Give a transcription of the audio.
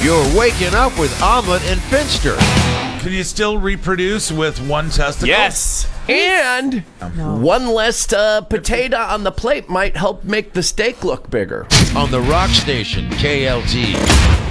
You're waking up with Ahmed and Finster. Can you still reproduce with one testicle? Yes. And one less potato on the plate might help make the steak look bigger. On the Rock Station, KLZ.